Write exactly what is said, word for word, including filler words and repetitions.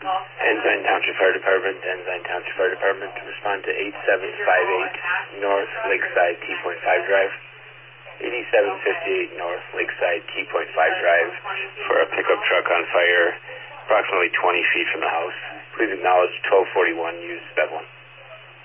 Ensign Township Fire Department, Ensign Township Fire Department, respond to eight seven five eight North Lakeside T Point five Drive, eighty-seven fifty-eight North Lakeside T Point five Drive for a pickup truck on fire approximately twenty feet from the house. Please acknowledge twelve forty-one, use step one.